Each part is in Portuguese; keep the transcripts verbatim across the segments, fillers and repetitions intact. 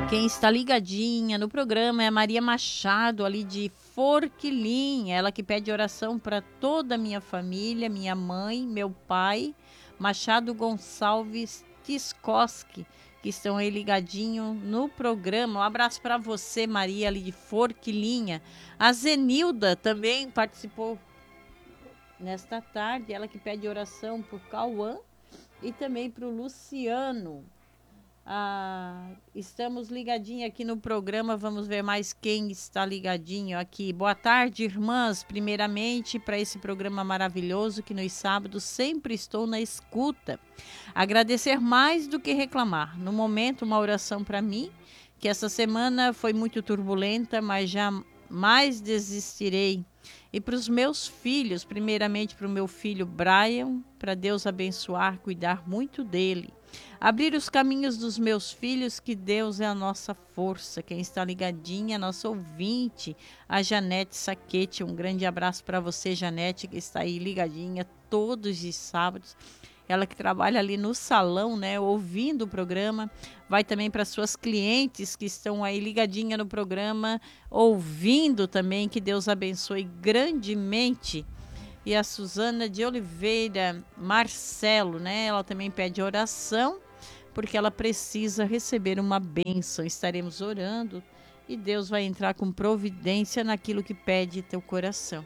Quem está ligadinha no programa é a Maria Machado, ali de Forquilim. Ela que pede oração para toda a minha família, minha mãe, meu pai, Machado Gonçalves Tiskoski, que estão aí ligadinho no programa. Um abraço para você, Maria, ali de Forquilinha. A Zenilda também participou nesta tarde. Ela que pede oração por Cauã e também para o Luciano. Ah, estamos ligadinho aqui no programa, vamos ver mais quem está ligadinho aqui. Boa tarde, irmãs. Primeiramente, para esse programa maravilhoso que nos sábados sempre estou na escuta. Agradecer mais do que reclamar. No momento, uma oração para mim, que essa semana foi muito turbulenta, mas jamais desistirei. E para os meus filhos, primeiramente para o meu filho Brian, para Deus abençoar, cuidar muito dele. Abrir os caminhos dos meus filhos, que Deus é a nossa força. Quem está ligadinha, nossa ouvinte, a Janete Saquete. Um grande abraço para você, Janete, que está aí ligadinha todos os sábados. Ela que trabalha ali no salão, né, ouvindo o programa. Vai também para suas clientes que estão aí ligadinha no programa, ouvindo também. Que Deus abençoe grandemente. E a Suzana de Oliveira Marcelo, né? Ela também pede oração, porque ela precisa receber uma bênção. Estaremos orando e Deus vai entrar com providência naquilo que pede teu coração.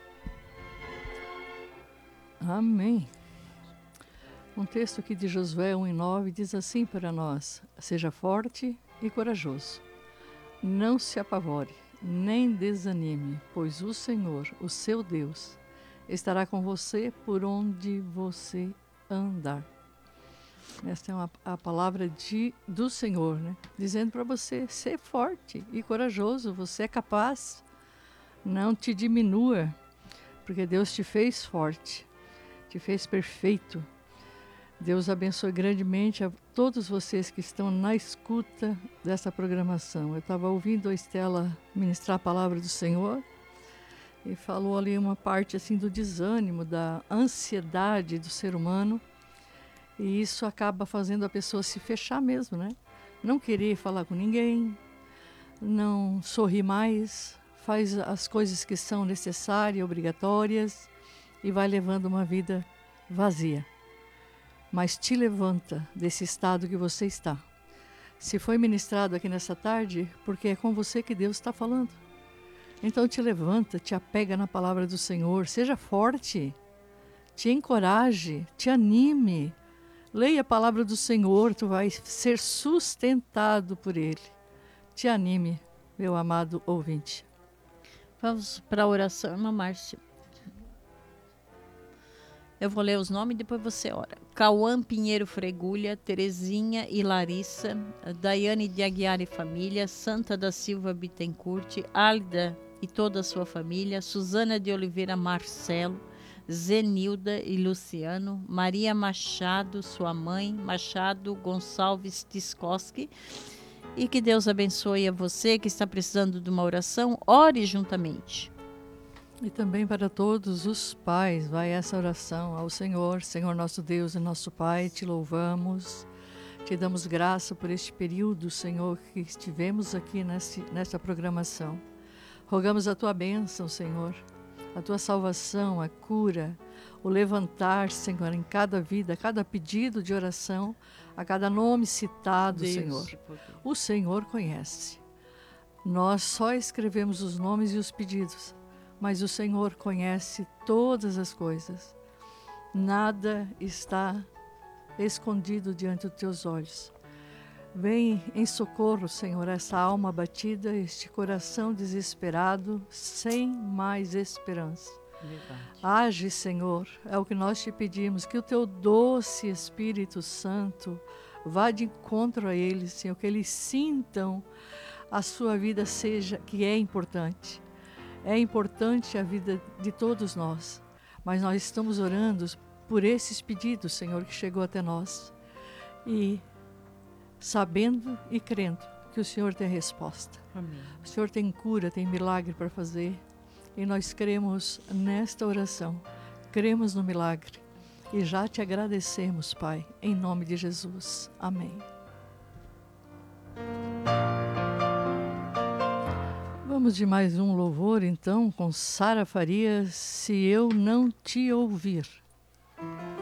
Amém. Um texto aqui de Josué um e nove diz assim para nós: seja forte e corajoso. Não se apavore, nem desanime, pois o Senhor, o seu Deus, estará com você por onde você andar. Esta é uma, a palavra de, do Senhor, né? Dizendo para você ser forte e corajoso. Você é capaz. Não te diminua, porque Deus te fez forte, te fez perfeito. Deus abençoe grandemente a todos vocês que estão na escuta dessa programação. Eu estava ouvindo a Estela ministrar a palavra do Senhor e falou ali uma parte assim do desânimo, da ansiedade do ser humano, e isso acaba fazendo a pessoa se fechar mesmo, né? Não querer falar com ninguém, não sorrir mais, faz as coisas que são necessárias, obrigatórias, e vai levando uma vida vazia. Mas te levanta desse estado que você está. Se foi ministrado aqui nessa tarde, porque é com você que Deus está falando. Então te levanta, te apega na palavra do Senhor, seja forte, te encoraje, te anime. Leia a palavra do Senhor, tu vais ser sustentado por Ele. Te anime, meu amado ouvinte. Vamos para a oração, irmã Márcia. Eu vou ler os nomes e depois você ora. Cauã Pinheiro Fregulha, Terezinha e Larissa, Daiane de Aguiar e família, Santa da Silva Bittencourt, Álida e toda a sua família, Suzana de Oliveira Marcelo, Zenilda e Luciano, Maria Machado, sua mãe, Machado Gonçalves Tiskoski. E que Deus abençoe a você que está precisando de uma oração, ore juntamente. E também para todos os pais, vai essa oração ao Senhor. Senhor nosso Deus e nosso Pai, te louvamos, te damos graça por este período, Senhor, que estivemos aqui nesse, nessa programação. Rogamos a tua bênção, Senhor, a tua salvação, a cura, o levantar, Senhor, em cada vida, cada pedido de oração, a cada nome citado, Deus, Senhor. O Senhor conhece. Nós só escrevemos os nomes e os pedidos, mas o Senhor conhece todas as coisas. Nada está escondido diante dos teus olhos. Vem em socorro, Senhor, essa alma abatida, este coração desesperado, sem mais esperança. Verdade. Age, Senhor, é o que nós te pedimos, que o teu doce Espírito Santo vá de encontro a eles, Senhor, que eles sintam a sua vida seja, que é importante. É importante a vida de todos nós, mas nós estamos orando por esses pedidos, Senhor, que chegou até nós. E sabendo e crendo que o Senhor tem resposta. Amém. O Senhor tem cura, tem milagre para fazer. E nós cremos nesta oração, cremos no milagre. E já te agradecemos, Pai, em nome de Jesus. Amém. Vamos de mais um louvor, então, com Sara Farias, Se Eu Não Te Ouvir.